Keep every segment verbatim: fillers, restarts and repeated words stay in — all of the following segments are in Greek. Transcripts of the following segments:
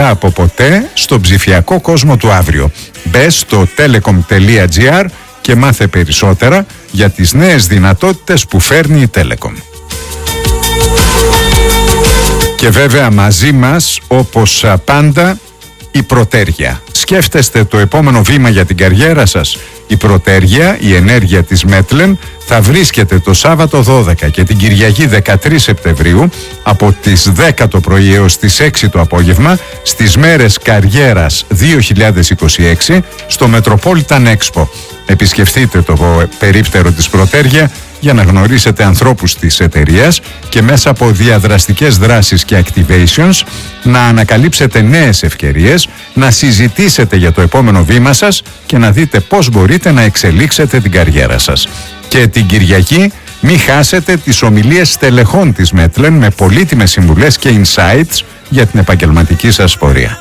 μπροστά από ποτέ στον ψηφιακό κόσμο του αύριο. Μπες στο telecom τελεία gr και μάθε περισσότερα για τις νέες δυνατότητες που φέρνει η Telecom. Και βέβαια μαζί μας, όπως πάντα, η Πρωτέργεια. Σκέφτεστε το επόμενο βήμα για την καριέρα σας? Η Πρωτέργεια, η ενέργεια της Μέτλεν, θα βρίσκεται το Σάββατο δώδεκα και την Κυριακή δεκατρείς Σεπτεμβρίου από τις δέκα το πρωί έως τις έξι το απόγευμα στις μέρες Καριέρας δύο χιλιάδες είκοσι έξι στο Metropolitan Expo. Επισκεφτείτε το περίπτερο της Πρωτέργεια για να γνωρίσετε ανθρώπους της εταιρείας και μέσα από διαδραστικές δράσεις και activations να ανακαλύψετε νέες ευκαιρίες, να συζητήσετε για το επόμενο βήμα σας και να δείτε πώς μπορείτε να εξελίξετε την καριέρα σας. Και την Κυριακή μην χάσετε τις ομιλίες στελεχών της Μέτλεν με πολύτιμες συμβουλές και insights για την επαγγελματική σας πορεία.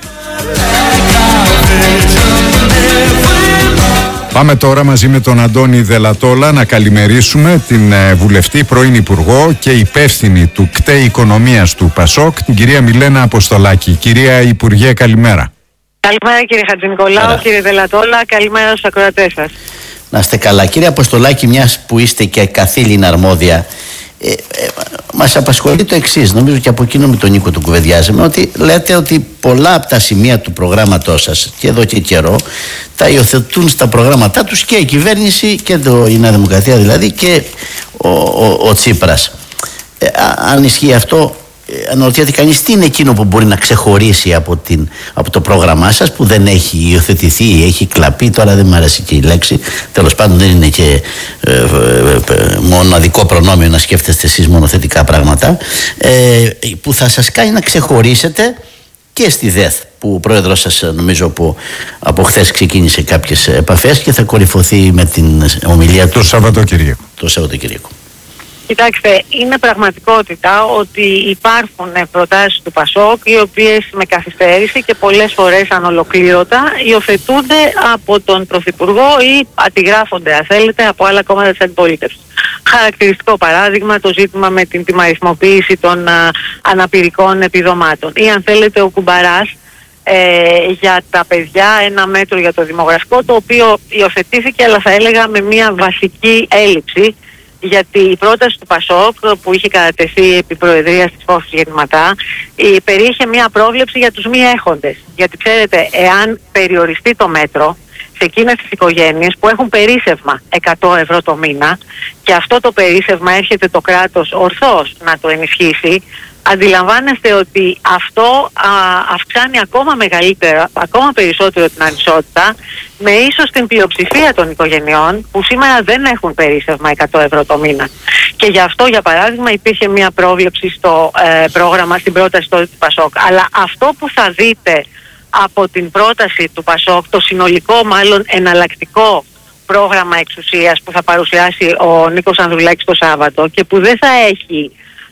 Πάμε τώρα μαζί με τον Αντώνη Δελατόλα να καλημερίσουμε την βουλευτή, πρώην Υπουργό και υπεύθυνη του ΚΤΕ Οικονομίας του ΠΑΣΟΚ, την κυρία Μιλένα Αποστολάκη. Κυρία Υπουργέ, καλημέρα. Καλημέρα κύριε Χατζηνικολάου, κύριε Δελατόλα, καλημέρα στους ακροατές σας. Να είστε καλά. Κύριε Αποστολάκη, μιας που είστε και καθήλυνα αρμόδια, ε, ε, μας απασχολεί το εξής, νομίζω και από εκείνο με τον Νίκο του κουβεντιάζαμε, ότι λέτε ότι πολλά από τα σημεία του προγράμματός σας και εδώ και καιρό τα υιοθετούν στα προγράμματά τους και η κυβέρνηση και το, η Νέα Δημοκρατία δηλαδή και ο, ο, ο Τσίπρας. Ε, αν ισχύει αυτό, αναρωτιέται κανείς τι είναι εκείνο που μπορεί να ξεχωρίσει από, την, από το πρόγραμμά σας που δεν έχει υιοθετηθεί, έχει κλαπεί, τώρα δεν μου αρέσει και η λέξη, τέλος πάντων δεν είναι και ε, ε, ε, μοναδικό προνόμιο να σκέφτεστε εσείς μονοθετικά πράγματα, ε, που θα σας κάνει να ξεχωρίσετε και στη ΔΕΘ, που ο πρόεδρος σας νομίζω που από χθες ξεκίνησε κάποιες επαφές και θα κορυφωθεί με την ομιλία του το Σαββατοκύριακο. Το Σαββατοκύριακο. Κοιτάξτε, είναι πραγματικότητα ότι υπάρχουν προτάσεις του ΠΑΣΟΚ οι οποίες με καθυστέρηση και πολλές φορές ανολοκλήρωτα υιοθετούνται από τον Πρωθυπουργό ή αντιγράφονται, αν θέλετε, από άλλα κόμματα της αντιπολίτευσης. Χαρακτηριστικό παράδειγμα το ζήτημα με την τιμαριθμοποίηση των α, αναπηρικών επιδομάτων ή αν θέλετε ο Κουμπαράς ε, για τα παιδιά, ένα μέτρο για το δημογραφικό, το οποίο υιοθετήθηκε αλλά θα έλεγα με μια βασική έλλειψη, γιατί η πρόταση του ΠΑΣΟΚ που είχε κατατεθεί επί προεδρίας της Φόφης Γεννηματά περιείχε μια πρόβλεψη για τους μη έχοντες. Γιατί ξέρετε, εάν περιοριστεί το μέτρο σε εκείνες τις οικογένειες που έχουν περίσσευμα εκατό ευρώ το μήνα και αυτό το περίσσευμα έρχεται το κράτος ορθώς να το ενισχύσει, αντιλαμβάνεστε ότι αυτό α, αυξάνει ακόμα μεγαλύτερα, ακόμα περισσότερο την ανισότητα, με ίσως την πλειοψηφία των οικογενειών που σήμερα δεν έχουν περίσσευμα εκατό ευρώ το μήνα. Και γι' αυτό, για παράδειγμα, υπήρχε μια πρόβλεψη στο ε, πρόγραμμα, στην πρόταση του ΠΑΣΟΚ. Αλλά αυτό που θα δείτε από την πρόταση του ΠΑΣΟΚ, το συνολικό μάλλον εναλλακτικό πρόγραμμα εξουσίας που θα παρουσιάσει ο Νίκος Ανδρουλάκης το Σάββατο και που δεν θα έχει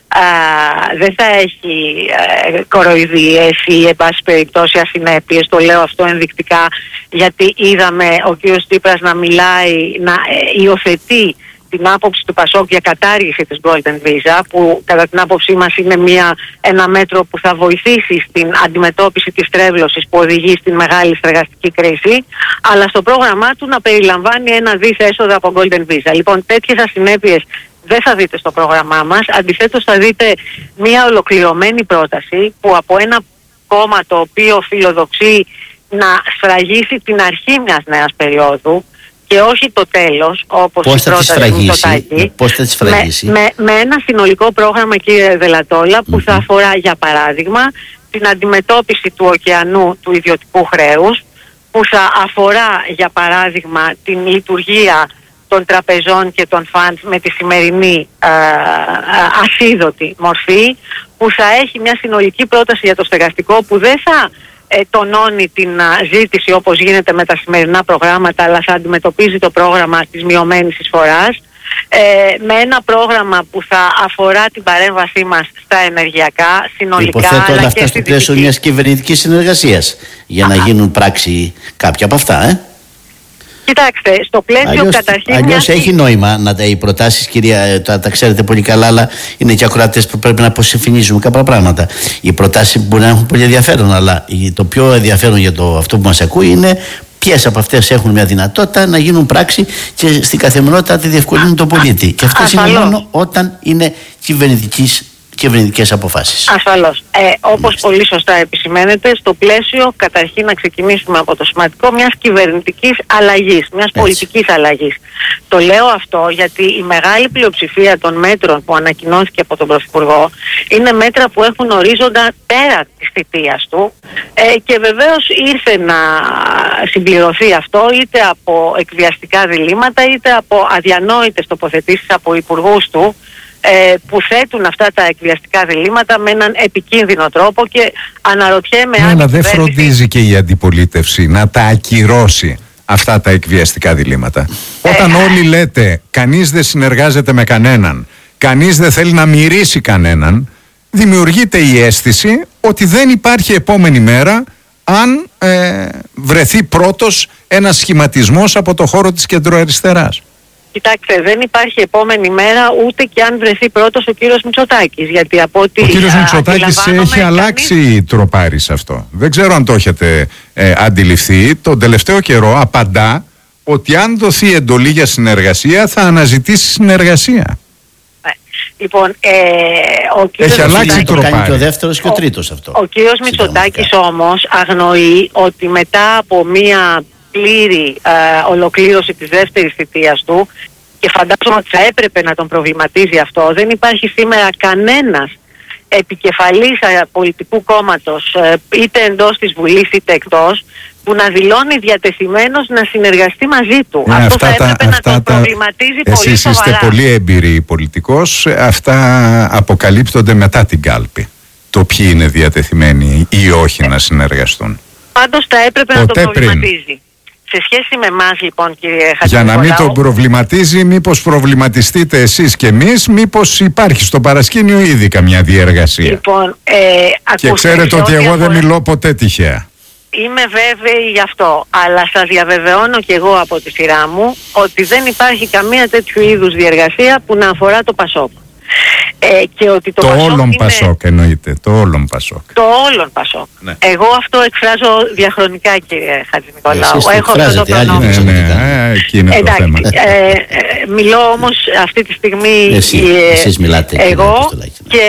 Uh, δεν θα έχει uh, κοροϊδίες ή εν πάση περιπτώσει ασυνέπειες, το λέω αυτό ενδεικτικά γιατί είδαμε ο κ. Τσίπρας να μιλάει, να ε, υιοθετεί την άποψη του ΠΑΣΟΚ για κατάργηση της Golden Visa, που κατά την άποψή μας είναι μια, ένα μέτρο που θα βοηθήσει στην αντιμετώπιση της τρέβλωσης που οδηγεί στην μεγάλη στεγαστική κρίση, αλλά στο πρόγραμμά του να περιλαμβάνει ένα δις έσοδα από Golden Visa. Λοιπόν, τέτοιες ασυνέπειες δεν θα δείτε στο πρόγραμμά μας, αντιθέτως θα δείτε μια ολοκληρωμένη πρόταση που από ένα κόμμα το οποίο φιλοδοξεί να σφραγίσει την αρχή μιας νέας περίοδου και όχι το τέλος, όπως πώς η πρόταση του Μητσοτάκη, πώς θα τη σφραγίσει, με, με, με ένα συνολικό πρόγραμμα, κύριε Δελατόλα, που mm-hmm. θα αφορά για παράδειγμα την αντιμετώπιση του ωκεανού του ιδιωτικού χρέους, που θα αφορά για παράδειγμα την λειτουργία των τραπεζών και των funds με τη σημερινή α, α, ασίδωτη μορφή, που θα έχει μια συνολική πρόταση για το στεγαστικό που δεν θα ε, τονώνει την α, ζήτηση όπως γίνεται με τα σημερινά προγράμματα, αλλά θα αντιμετωπίζει το πρόγραμμα της μειωμένης εισφοράς, ε, με ένα πρόγραμμα που θα αφορά την παρέμβασή μας στα ενεργειακά συνολικά. Υποθέτω όλα αλλά αυτά στο πλαίσιο μιας κυβερνητικής συνεργασίας για να α, γίνουν πράξη κάποια από αυτά, ε? Κοιτάξτε, στο πλαίσιο αλλιώς, καταρχήν. Αλλιώς μια... έχει νόημα να τα, οι προτάσεις, κυρία, τα, τα ξέρετε πολύ καλά, αλλά είναι και ακροατές που πρέπει να αποσυμφωνήσουμε κάποια πράγματα. Οι προτάσεις μπορεί να έχουν πολύ ενδιαφέρον, αλλά το πιο ενδιαφέρον για το, αυτό που μας ακούει είναι ποιες από αυτές έχουν μια δυνατότητα να γίνουν πράξη και στην καθημερινότητα τη διευκολύνουν τον πολίτη. Και αυτό είναι μόνο όταν είναι κυβερνητικής. Κυβερνητικές αποφάσεις. Ασφαλώς. Ε, όπως πολύ σωστά επισημαίνεται, στο πλαίσιο καταρχήν να ξεκινήσουμε από το σημαντικό μιας κυβερνητικής αλλαγής, μιας Έτσι. πολιτικής αλλαγής. Το λέω αυτό γιατί η μεγάλη πλειοψηφία των μέτρων που ανακοινώθηκε από τον Πρωθυπουργό είναι μέτρα που έχουν ορίζοντα πέρα της θητείας του ε, και βεβαίως ήρθε να συμπληρωθεί αυτό είτε από εκβιαστικά διλήμματα είτε από αδιανόητες τοποθετήσεις από υπουργούς του Ε, που θέτουν αυτά τα εκβιαστικά διλήμματα με έναν επικίνδυνο τρόπο και αναρωτιέμαι ναι, αν... αλλά δεν φροντίζει και η αντιπολίτευση να τα ακυρώσει αυτά τα εκβιαστικά διλήμματα. Ε, Όταν όλοι λέτε κανείς δεν συνεργάζεται με κανέναν, κανείς δεν θέλει να μυρίσει κανέναν, δημιουργείται η αίσθηση ότι δεν υπάρχει επόμενη μέρα αν ε, βρεθεί πρώτος ένας σχηματισμός από το χώρο της κεντροαριστεράς. Κοιτάξτε, δεν υπάρχει επόμενη μέρα ούτε και αν βρεθεί πρώτος ο κύριος Μητσοτάκης. Γιατί από ότι ο κύριος Μητσοτάκης έχει αλλάξει κανείς... τροπάρι σε αυτό. Δεν ξέρω αν το έχετε ε, αντιληφθεί. Τον τελευταίο καιρό απαντά ότι αν δοθεί εντολή για συνεργασία θα αναζητήσει συνεργασία. Ε, λοιπόν, ε, ο κύριος έχει αλλάξει τροπάρι. Κάνει και ο δεύτερος και ο τρίτος αυτό. Ο, ο κύριος Μητσοτάκης όμως αγνοεί ότι μετά από μία πλήρη ε, ολοκλήρωση της δεύτερης θητείας του και φαντάζομαι ότι θα έπρεπε να τον προβληματίζει αυτό. Δεν υπάρχει σήμερα κανένας επικεφαλής ε, πολιτικού κόμματος ε, είτε εντός της Βουλής είτε εκτός που να δηλώνει διατεθειμένος να συνεργαστεί μαζί του. Ναι, αυτό θα έπρεπε τα, να αυτά τον τα, προβληματίζει πολύ εσείς σοβαρά. είστε πολύ έμπειροι πολιτικός. Αυτά αποκαλύπτονται μετά την κάλπη. Το ποιοι είναι διατεθειμένοι ή όχι ε. να συνεργαστούν. Πάντως θα έπρεπε Ποτέ να τον προβληματίζει. Πριν. Σε σχέση με εμάς λοιπόν κύριε Χατζηνικολάου... Για να μην τον προβληματίζει, μήπως προβληματιστείτε εσείς και εμείς, μήπως υπάρχει στο παρασκήνιο ήδη καμιά διεργασία. Λοιπόν, ε, και ξέρετε ότι εγώ δεν μιλώ ποτέ τυχαία. Είμαι βέβαιη γι' αυτό, αλλά σας διαβεβαιώνω και εγώ από τη σειρά μου ότι δεν υπάρχει καμία τέτοιου είδους διεργασία που να αφορά το Πασόκ. Ε, και ότι το, το όλον είναι... Πασόκ εννοείται, το όλον Πασόκ. Το όλον Πασόκ. Ναι. Εγώ αυτό εκφράζω διαχρονικά κύριε Χατζηνικολάου. Έχω αυτό το προνόμιο. Ναι, ναι, εκεί είναι εντάξει, το θέμα. Ε, ε, μιλώ όμως αυτή τη στιγμή Εσύ, ε, εσείς μιλάτε, εγώ και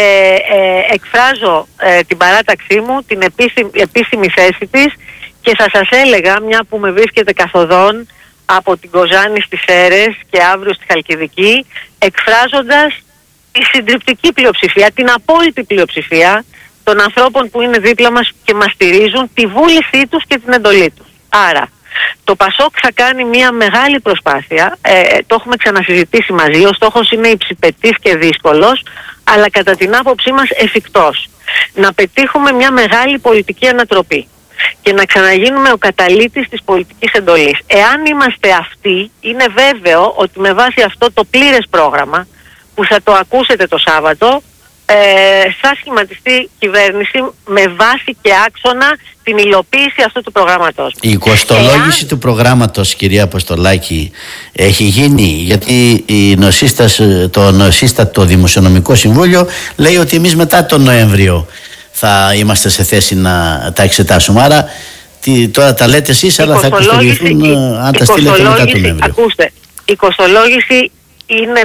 ε, εκφράζω ε, την παράταξή μου, την επίσημη, επίσημη θέση της και θα σας έλεγα, μια που με βρίσκεται καθοδόν από την Κοζάνη στις Σέρρες και αύριο στη Χαλκιδική, εκφράζοντας η συντριπτική πλειοψηφία, την απόλυτη πλειοψηφία των ανθρώπων που είναι δίπλα μας και μας στηρίζουν, τη βούλησή τους και την εντολή τους. Άρα, το Πασόκ θα κάνει μια μεγάλη προσπάθεια, ε, το έχουμε ξανασυζητήσει μαζί, ο στόχος είναι υψηπετής και δύσκολος, αλλά κατά την άποψή μας εφικτός. Να πετύχουμε μια μεγάλη πολιτική ανατροπή και να ξαναγίνουμε ο καταλύτης της πολιτικής εντολής. Εάν είμαστε αυτοί, είναι βέβαιο ότι με βάση αυτό το πλήρες πρόγραμμα, που θα το ακούσετε το Σάββατο, ε, θα σχηματιστεί κυβέρνηση με βάση και άξονα την υλοποίηση αυτού του προγράμματος. Η κοστολόγηση Εάν... του προγράμματος, κυρία Αποστολάκη, έχει γίνει, γιατί η νοσίστας, το νοσίστατο Δημοσιονομικό Συμβούλιο λέει ότι εμείς μετά τον Νοέμβριο θα είμαστε σε θέση να τα εξετάσουμε. Άρα τι, τώρα τα λέτε εσείς, αλλά θα κοστολογηθούν αν τα στείλετε μετά τον Νοέμβριο. Ακούστε, η κοστολόγηση είναι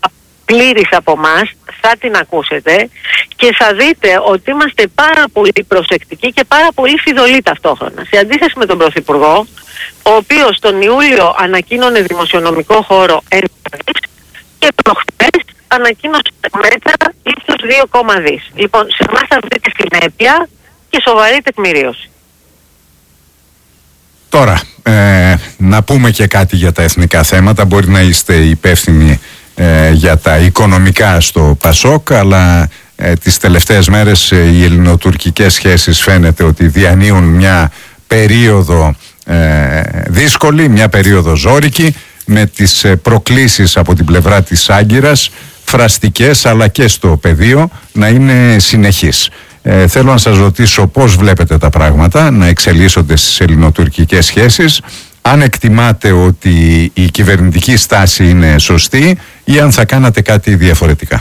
πλήρης από εμάς, θα την ακούσετε και θα δείτε ότι είμαστε πάρα πολύ προσεκτικοί και πάρα πολύ φιδωλοί ταυτόχρονα. Σε αντίθεση με τον Πρωθυπουργό, ο οποίος τον Ιούλιο ανακοίνωνε δημοσιονομικό χώρο ένα δις και προχτές ανακοίνωσε μέτρα ύψους δύο κόμμα δύο δις. Λοιπόν, σε εμάς θα βρείτε συνέπεια και σοβαρή τεκμηρίωση. Τώρα, ε, να πούμε και κάτι για τα εθνικά θέματα. Μπορεί να είστε υπεύθυνοι Ε, για τα οικονομικά στο Πασόκ, αλλά ε, τις τελευταίες μέρες ε, οι ελληνοτουρκικές σχέσεις φαίνεται ότι διανύουν μια περίοδο ε, δύσκολη, μια περίοδο ζώρικη, με τις ε, προκλήσεις από την πλευρά της Άγκυρας, φραστικές αλλά και στο πεδίο, να είναι συνεχείς. Ε, θέλω να σας ρωτήσω πώς βλέπετε τα πράγματα να εξελίσσονται στις ελληνοτουρκικές σχέσεις, αν εκτιμάτε ότι η κυβερνητική στάση είναι σωστή ή αν θα κάνατε κάτι διαφορετικά.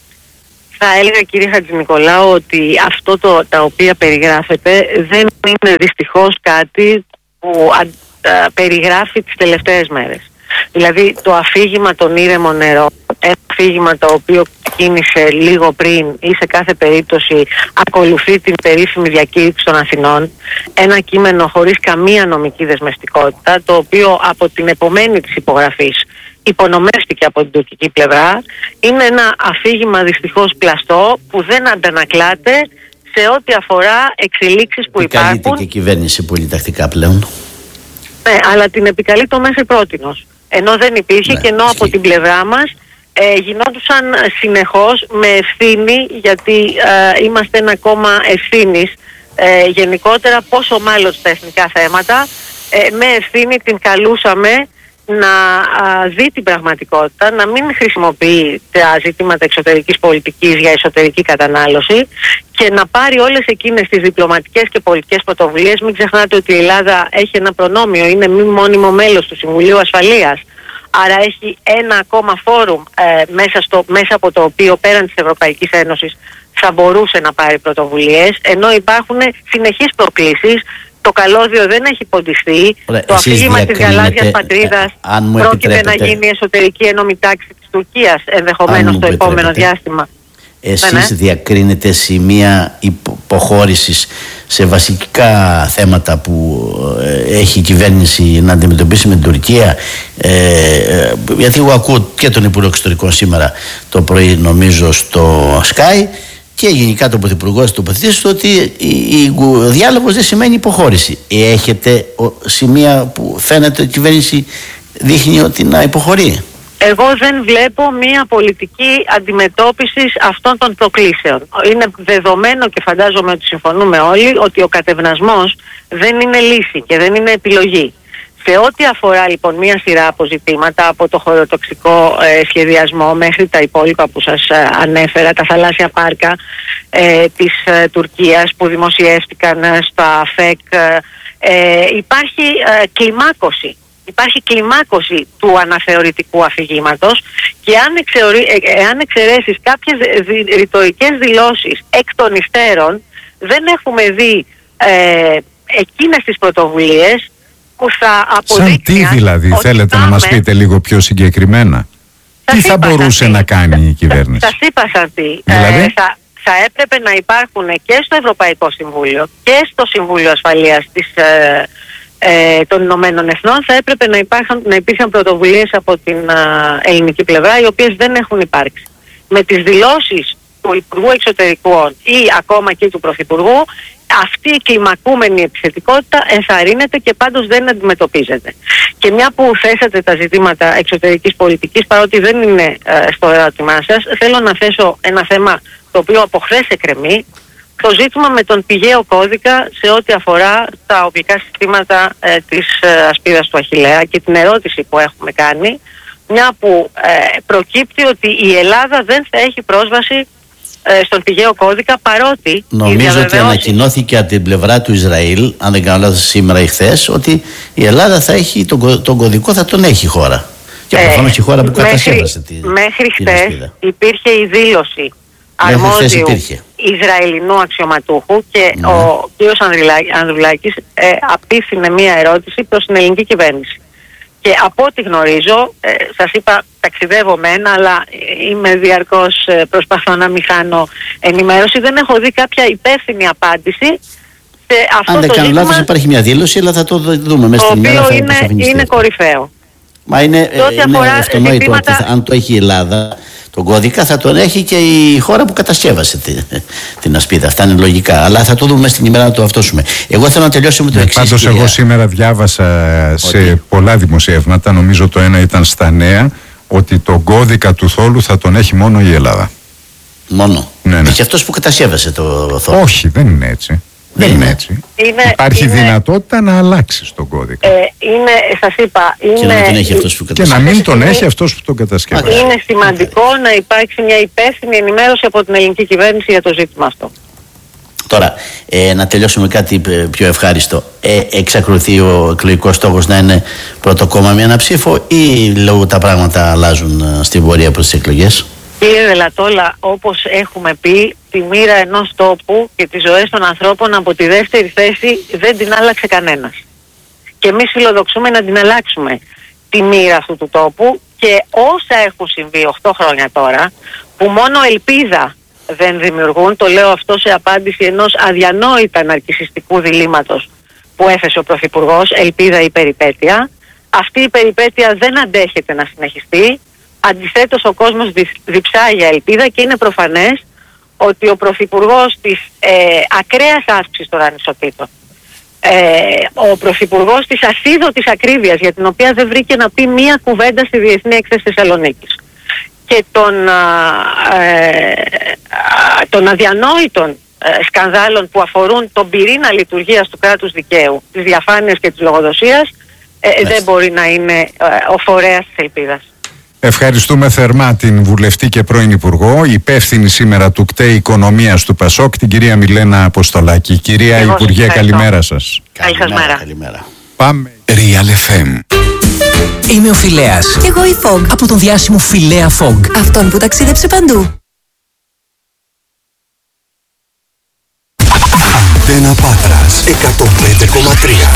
Θα έλεγα, κύριε Χατζηνικολάου, ότι αυτό το, τα οποία περιγράφεται δεν είναι δυστυχώς κάτι που α, α, περιγράφει τις τελευταίες μέρες. Δηλαδή το αφήγημα των ήρεμων νερό, ένα αφήγημα το οποίο κίνησε λίγο πριν ή σε κάθε περίπτωση ακολουθεί την περίφημη διακήρυξη των Αθηνών, ένα κείμενο χωρίς καμία νομική δεσμευτικότητα, το οποίο από την επομένη της υπογραφής υπονομεύτηκε από την τουρκική πλευρά, είναι ένα αφήγημα δυστυχώς πλαστό που δεν αντανακλάται σε ό,τι αφορά εξελίξεις που υπάρχουν. Επικαλείται και η κυβέρνηση πολυτακτικά πλέον. Ναι, αλλά την επικαλεί το μέχρι πρότινος. Ενώ δεν υπήρχε, ναι, και ενώ από την πλευρά μας ε, γινόντουσαν συνεχώς με ευθύνη, γιατί ε, είμαστε ένα κόμμα ευθύνης ε, γενικότερα, πόσο μάλλον στα εθνικά θέματα, ε, με ευθύνη την καλούσαμε να α, δει την πραγματικότητα, να μην χρησιμοποιεί τα ζητήματα εξωτερικής πολιτικής για εσωτερική κατανάλωση και να πάρει όλες εκείνες τις διπλωματικές και πολιτικές πρωτοβουλίες. Μην ξεχνάτε ότι η Ελλάδα έχει ένα προνόμιο, είναι μη μόνιμο μέλος του Συμβουλίου Ασφαλείας. Άρα έχει ένα ακόμα φόρουμ ε, μέσα, στο, μέσα από το οποίο πέραν της Ευρωπαϊκής Ένωσης θα μπορούσε να πάρει πρωτοβουλίες, ενώ υπάρχουν συνεχείς προκλήσεις. Το καλώδιο δεν έχει ποντιστεί. Ωραία, το αφήγημα της γαλάζιας πατρίδας ε, πρόκειται να γίνει η εσωτερική ενόμη τάξη της Τουρκίας ενδεχομένως το επόμενο διάστημα. Εσείς ναι, ναι. διακρίνετε σημεία υποχώρησης σε βασικά θέματα που ε, έχει η κυβέρνηση να αντιμετωπίσει με την Τουρκία, ε, ε, γιατί εγώ ακούω και τον Υπουργό Εξωτερικών σήμερα το πρωί, νομίζω, στο Sky, και γενικά το Πρωθυπουργό τοποθετήσει ότι ο διάλογος δεν σημαίνει υποχώρηση. Έχετε σημεία που φαίνεται ότι η κυβέρνηση δείχνει ότι να υποχωρεί? Εγώ δεν βλέπω μια πολιτική αντιμετώπιση αυτών των προκλήσεων. Είναι δεδομένο και φαντάζομαι ότι συμφωνούμε όλοι ότι ο κατευνασμός δεν είναι λύση και δεν είναι επιλογή. Σε ό,τι αφορά λοιπόν μία σειρά από ζητήματα, από το χωροτοξικό ε, σχεδιασμό μέχρι τα υπόλοιπα που σας ε, ανέφερα, τα θαλάσσια πάρκα ε, της ε, Τουρκίας που δημοσιεύτηκαν ε, στα ΦΕΚ, ε, υπάρχει ε, κλιμάκωση. Υπάρχει κλιμάκωση του αναθεωρητικού αφηγήματος και αν, εξεωρί, ε, αν εξαιρέσεις κάποιες δι, ρητορικές δηλώσεις εκ των υστέρων, δεν έχουμε δει ε, εκείνες τις πρωτοβουλίες που θα αποδείξουν. Σαν τι δηλαδή, θέλετε πάμε, να μας πείτε λίγο πιο συγκεκριμένα? Τι θα μπορούσε να κάνει η κυβέρνηση? Σας είπα σαν τι. Δηλαδή? Ε, θα, θα έπρεπε να υπάρχουν και στο Ευρωπαϊκό Συμβούλιο και στο Συμβούλιο Ασφαλείας της, ε, ε, των Ηνωμένων Εθνών, θα έπρεπε να, υπάρχουν, να υπήρχαν πρωτοβουλίες από την ε, ελληνική πλευρά, οι οποίες δεν έχουν υπάρξει. Με τις δηλώσεις του Υπουργού Εξωτερικών ή ακόμα και του Πρωθυπουργού, αυτή η κλιμακούμενη επιθετικότητα ενθαρρύνεται και πάντως δεν αντιμετωπίζεται. Και μια που θέσατε τα ζητήματα εξωτερικής πολιτικής, παρότι δεν είναι ε, στο ερώτημά σας, θέλω να θέσω ένα θέμα το οποίο από χθες εκκρεμεί, το ζήτημα με τον πηγαίο κώδικα σε ό,τι αφορά τα οπλικά συστήματα ε, της ε, ασπίδας του Αχιλλέα και την ερώτηση που έχουμε κάνει, μια που ε, προκύπτει ότι η Ελλάδα δεν θα έχει πρόσβαση στον πηγαίο κώδικα, παρότι νομίζω ότι ανακοινώθηκε από την πλευρά του Ισραήλ, αν δεν κάνω λάθος, σήμερα ή χθες, ότι η Ελλάδα θα έχει τον, τον κωδικό, θα τον έχει η χώρα. Και προφανώς η χώρα που κατασκεύασε τη, μέχρι χθες υπήρχε η δήλωση αρμόδιου Ισραηλινού αξιωματούχου και ναι. ο κ. Ανδρουλάκης ε, απίθυνε μία ερώτηση προς την ελληνική κυβέρνηση. Και από ό,τι γνωρίζω, ε, σας είπα, ταξιδεύω μένα, αλλά είμαι διαρκώς ε, προσπαθώ να μην χάνω ενημέρωση. Δεν έχω δει κάποια υπεύθυνη απάντηση σε αυτό. Αν δεν το κάνω ζήτημα, λάθος, υπάρχει μια δήλωση, αλλά θα το δούμε μέσα στην ημέρα. Το οποίο είναι, είναι κορυφαίο. Μα είναι, είναι αυτονόητο ζητήματα... ότι θα, αν το έχει η Ελλάδα, τον κώδικα, θα τον έχει και η χώρα που κατασκεύασε την, την ασπίδα. Αυτά είναι λογικά. Αλλά θα το δούμε στην ημέρα να το αυτόσουμε. Εγώ θέλω να τελειώσω με το εξής. Πάντως, εγώ σήμερα διάβασα σε ότι... πολλά δημοσιεύματα, νομίζω το ένα ήταν στα Νέα, ότι τον κώδικα του θόλου θα τον έχει μόνο η Ελλάδα. Μόνο. Ναι, ναι. Και αυτός που κατασκεύασε το θόλο. Όχι, δεν είναι έτσι. Δεν είναι έτσι. Είναι, Υπάρχει είναι, δυνατότητα να αλλάξει τον κώδικα. Ε, είναι, σας είπα, είναι, και, να τον έχει αυτός που και να μην τον έχει αυτός που τον κατασκεύασε. Είναι σημαντικό να υπάρξει μια υπεύθυνη ενημέρωση από την ελληνική κυβέρνηση για το ζήτημα αυτό. Τώρα, ε, να τελειώσουμε κάτι πιο ευχάριστο. Ε, εξακολουθεί ο εκλογικός στόχος να είναι πρώτο κόμμα με ένα ψήφο, ή λόγω τα πράγματα αλλάζουν στην πορεία προς τις εκλογές? Κύριε Δελατόλα, όπως έχουμε πει, τη μοίρα ενός τόπου και τις ζωές των ανθρώπων από τη δεύτερη θέση δεν την άλλαξε κανένας. Και εμείς φιλοδοξούμε να την αλλάξουμε τη μοίρα αυτού του τόπου, και όσα έχουν συμβεί οκτώ χρόνια τώρα, που μόνο ελπίδα δεν δημιουργούν, το λέω αυτό σε απάντηση ενός αδιανόητα ναρκισσιστικού διλήμματος που έθεσε ο Πρωθυπουργός, ελπίδα ή περιπέτεια. Αυτή η περιπέτεια δεν αντέχεται να συνεχιστεί. Αντιθέτως, ο κόσμος διψάει για ελπίδα, και είναι προφανές ότι ο Πρωθυπουργός της ε, ακραίας αύξησης των ανισοτήτων, ε, ο Πρωθυπουργός της ασίδωτης ακρίβειας, για την οποία δεν βρήκε να πει μία κουβέντα στη Διεθνή Έκθεση Θεσσαλονίκης, και των, ε, των αδιανόητων ε, σκανδάλων που αφορούν τον πυρήνα λειτουργίας του κράτους δικαίου, της διαφάνειας και της λογοδοσίας, ε, δεν μπορεί να είναι ε, ο φορέας της ελπίδας. Ευχαριστούμε θερμά την βουλευτή και πρώην Υπουργό, υπεύθυνη σήμερα του ΚΤΕ Οικονομίας του ΠΑΣΟΚ, την κυρία Μιλένα Αποστολάκη. Κυρία Εγώ Υπουργέ, καλημέρα σας. Καλημέρα. Καλημέρα. Πάμε. Real εφ εμ. Είμαι ο Φιλέας. Εγώ η Fog. Από τον διάσημο Φιλέα Fog. Αυτόν που ταξίδεψε παντού. Αντένα Πάτρας εκατόν πέντε κόμμα τρία.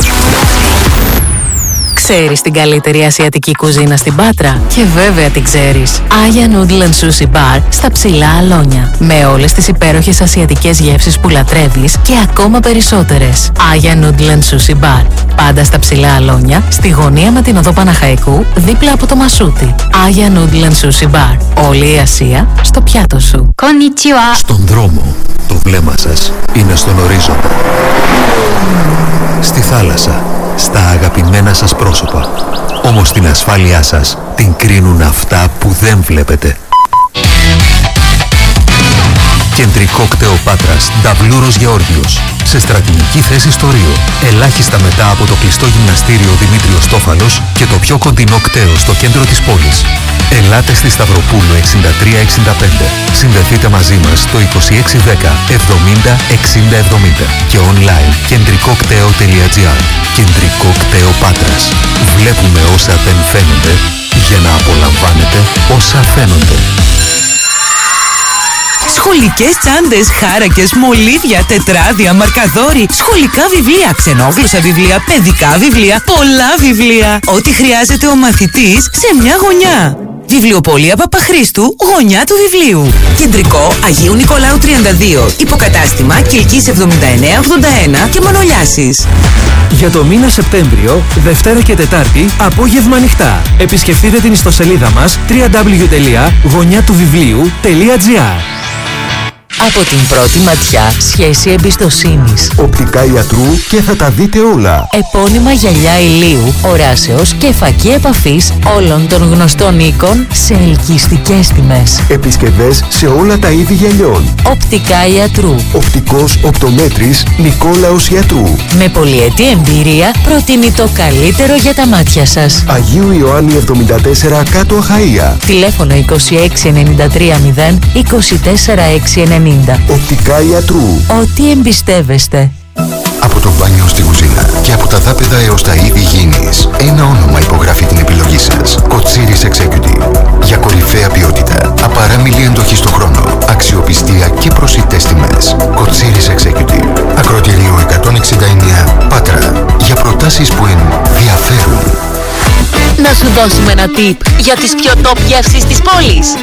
Ξέρεις την καλύτερη ασιατική κουζίνα στην Πάτρα? Και βέβαια την ξέρεις. Aya Noodle and Sushi Bar στα Ψηλά Αλόνια. Με όλες τις υπέροχες ασιατικές γεύσεις που λατρεύεις και ακόμα περισσότερες. Aya Noodle and Sushi Bar. Πάντα στα Ψηλά Αλόνια, στη γωνία με την οδό Παναχαϊκού, δίπλα από το Μασούτι. Aya Noodle and Sushi Bar. Όλη η Ασία στο πιάτο σου. Konnichiwa. Στον δρόμο, το βλέμμα σας είναι στον ορίζοντα. Στη θάλασσα, στα αγαπημένα σας πρόσωπα. Όμως την ασφάλειά σας την κρίνουν αυτά που δεν βλέπετε. Κεντρικό κτέο Πάτρας, Νταβλούρος Γεώργιος. Σε στρατηγική θέση στο Ρίο. Ελάχιστα μετά από το κλειστό γυμναστήριο Δημήτριος Τόφαλος και το πιο κοντινό κτέο στο κέντρο της πόλης. Ελάτε στη Σταυροπούλου εξήντα τρία εξήντα πέντε. Συνδεθείτε μαζί μας στο είκοσι έξι δέκα εβδομήντα εξήντα εβδομήντα και online κεντρικό κτέο τελεία τζι άρ. Κεντρικό κτέο Πάτρας. Βλέπουμε όσα δεν φαίνονται για να απολαμβάνετε όσα φαίνονται. Σχολικές τσάντες, χάρακες, μολύβια, τετράδια, μαρκαδόροι, σχολικά βιβλία, ξενόγλωσσα βιβλία, παιδικά βιβλία, πολλά βιβλία. Ό,τι χρειάζεται ο μαθητής σε μια γωνιά. Βιβλιοπωλεία Παπαχρήστου, γωνιά του βιβλίου. Κεντρικό Αγίου Νικολάου τριάντα δύο. Υποκατάστημα Κιλκής εβδομήντα εννέα ογδόντα ένα και Μανολιάσης. Για το μήνα Σεπτέμβριο, Δευτέρα και Τετάρτη, απόγευμα ανοιχτά. Επισκεφτείτε την ιστοσελίδα μας double-u double-u double-u τελεία γωνιά του βιβλίου τελεία τζι άρ. Από την πρώτη ματιά, σχέση εμπιστοσύνης. Οπτικά ιατρού και θα τα δείτε όλα. Επώνυμα γυαλιά ηλίου, οράσεως και φακή επαφής όλων των γνωστών οίκων σε ελκυστικές τιμές. Επισκευές σε όλα τα είδη γυαλιών. Οπτικά ιατρού. Οπτικός οπτομέτρης Νικόλαος Ιατρού. Με πολυετή εμπειρία προτείνει το καλύτερο για τα μάτια σας. Αγίου Ιωάννη εβδομήντα τέσσερα κάτω Αχαΐα. Τηλέφωνο είκοσι έξι ενενήντα τρία μηδέν είκοσι τέσσερα έξι ενενήντα. Οπτικά Ιατρού. Ό,τι εμπιστεύεστε. Από το μπάνιο στη κουζίνα και από τα δάπεδα έως τα είδη γήινης, ένα όνομα υπογράφει την επιλογή σας. Κοτσίρις Executive. Για κορυφαία ποιότητα, απαράμιλη εντοχή στο χρόνο, αξιοπιστία και προσιτές τιμές. Κοτσίρις Executive. Ακροτηρίο εκατόν εξήντα εννέα Πάτρα. Για προτάσεις που ενδιαφέρουν. Να σου δώσουμε ένα tip για τις πιο top γεύσεις της πόλης.